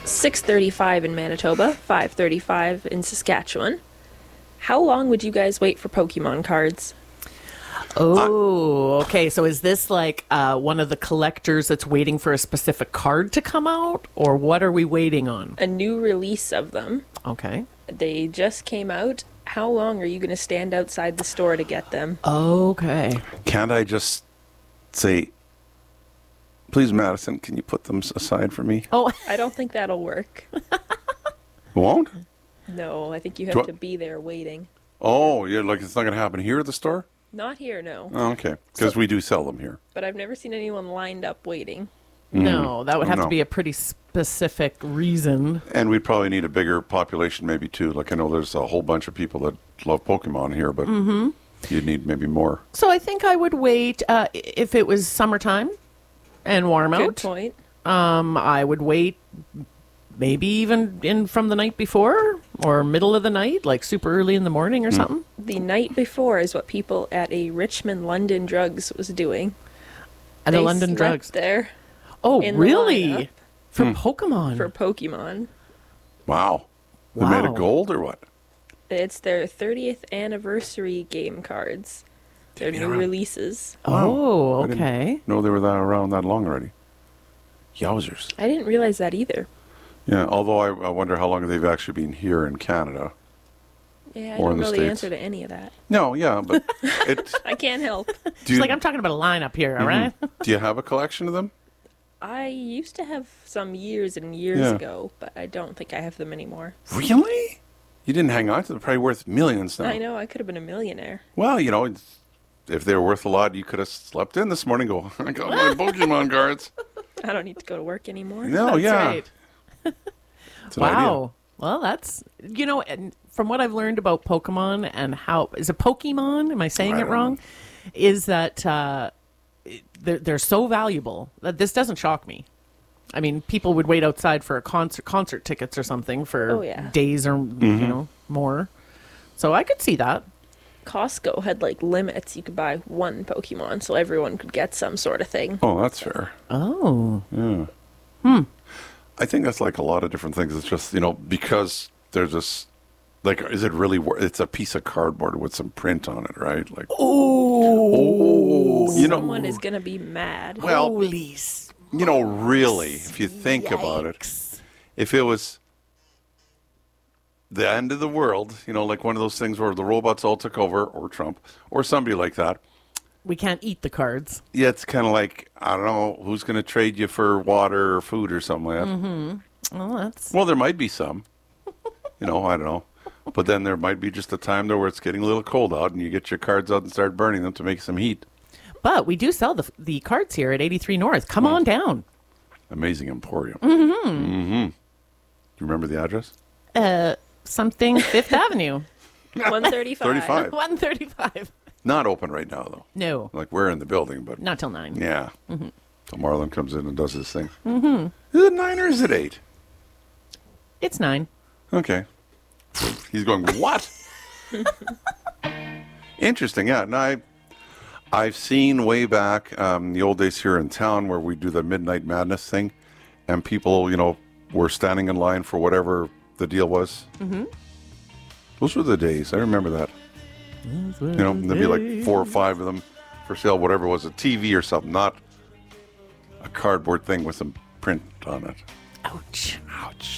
6:35 in Manitoba, 5:35 in Saskatchewan. How long would you guys wait for Pokemon cards? Oh, okay. So is this like one of the collectors that's waiting for a specific card to come out? Or what are we waiting on? A new release of them. Okay. They just came out. How long are you going to stand outside the store to get them? Okay. Can't I just say, please, Madison, can you put them aside for me? Oh, I don't think that'll work. Won't? No, I think you Do have I- to be there waiting. Oh, you're like, it's not going to happen here at the store? Not here, no. Oh, okay. Because we do sell them here. But I've never seen anyone lined up waiting. no. That would have No. to be a pretty specific reason. And we'd probably need a bigger population maybe too. Like I know there's a whole bunch of people that love Pokemon here, but you'd need maybe more. So I think I would wait if it was summertime and warm Good out. point. I would wait maybe even in from the night before or middle of the night, like super early in the morning or something. The night before is what people at a Richmond London Drugs was doing. At They a London slept Drugs. there Oh, in the really? lineup. For Pokemon. for Pokemon. Wow. They made Wow. of gold or what? It's their 30th anniversary game cards. Their been new around. releases. Oh, I didn't okay. know they were around that long already. Yowzers. I didn't realize that either. Yeah, although I wonder how long they've actually been here in Canada. Yeah, I Or don't in the know the States. answer to any of that. No, yeah, but it. I can't help. Do She's you, like, I'm talking about a lineup here, all right? do you have a collection of them? I used to have some years and years Yeah. ago, but I don't think I have them anymore. Really? You didn't hang on to them? Probably worth millions now. I know, I could have been a millionaire. Well, if they were worth a lot, you could have slept in this morning and go, I got my Pokemon cards. I don't need to go to work anymore. No, That's yeah. right. It's an Wow. idea. Well, that's, and from what I've learned about Pokemon and how, is it Pokemon? Am I saying I it don't wrong? know. Is that they're so valuable that this doesn't shock me. I mean, people would wait outside for a concert tickets or something for Oh, yeah. days or, more. So I could see that. Costco had like limits. You could buy one Pokemon, so everyone could get some sort of thing. Oh, that's fair. Oh. I think that's like a lot of different things. It's just, because there's this, like, is it really, it's a piece of cardboard with some print on it, right? Like, oh, Someone is gonna be mad. well, Holy really, if you think about it, yikes. if it was the end of the world, like one of those things where the robots all took over, or Trump, or somebody like that, We can't eat the cards. yeah, it's kind of like, I don't know, who's going to trade you for water or food or something like that. Well, that's... Well, there might be some. I don't know. But then there might be just a time there where it's getting a little cold out and you get your cards out and start burning them to make some heat. But we do sell the cards here at 83 North. Come on down. Amazing Emporium. Mm-hmm. Do you remember the address? Something Fifth Avenue. 135. 35. 135. Not open right now, though. No, Like, we're in the building, but not till 9. yeah. So Marlon comes in and does his thing. Mm-hmm. Is it 9 or is it 8? It's 9. Okay. He's going, what? Interesting, yeah. And I've seen way back the old days here in town where we do the Midnight Madness thing, and people, were standing in line for whatever the deal was. Mm-hmm. Those were the days. I remember that. There'd be like 4 or 5 of them for sale, whatever it was, a TV or something, not a cardboard thing with some print on it. Ouch. Ouch.